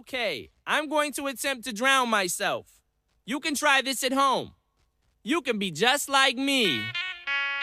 Okay, I'm going to attempt to drown myself. You can try this at home. You can be just like me.